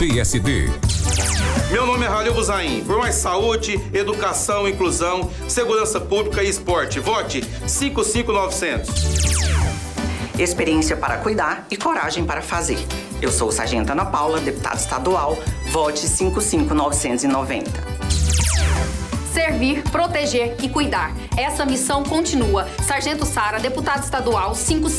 PSD. Meu nome é Ralio Buzaim. Por mais saúde, educação, inclusão, segurança pública e esporte. Vote 55900. Experiência para cuidar e coragem para fazer. Eu sou o Sargento Ana Paula, deputada estadual. Vote 55990. Servir, proteger e cuidar. Essa missão continua. Sargento Sara, deputada estadual 55990.